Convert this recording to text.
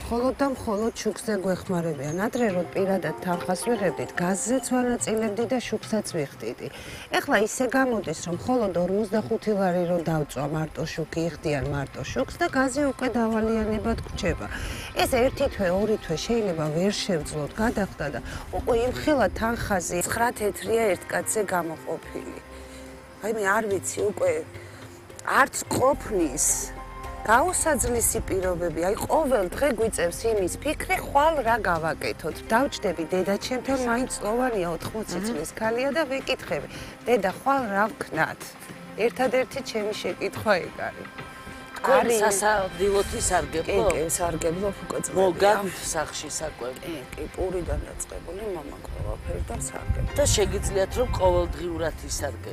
მხოლოდ და მხოლოდ შუქზე გვეხმარებიან. ადრე რო პირადად თანხას ვიღებდით, გაზზეც ვანაწილებდი და შუქსაც ვიხდიდი. ეხლა ისე გამოდის, რომ მხოლოდ 45 ლარი რო დავწვა მარტო შუქი, იხდიან მარტო შუქს და გაზი უკვე დავალიანებად გვჭება. ეს ერთი თვე, ორი თვე შეიძლება ვერ შევძლოთ, გადახდა და უკვე იმხელა თანხაზე 9 თეთრია ერთ კაცზე გამოყოფილი. აი მე არ ვიცი უკვე არც ყოფნის გაუსაძლისი პირობები, აი ყოველ დღე გვიწევს იმის ფიქრი, ხვალ რა გავაკეთოთ. დავჭდები დედაჩემთან, მაინც წლოვანია 80 წლის ქალია და ვეკითხები, დედა ხვალ რა ვქნათ? ერთადერთი ჩემი შეკითხვა ეგ არის. არის სასადილოთი სარგებლო? კი, სარგებლო უკვე წლები. მოგაგვით სახში საკვები. კი, პურიდან დაწყებული მამა ყველაფერი და სარგებლო. და შეგიძლიათ რომ ყოველდღიურად ისარგებლო.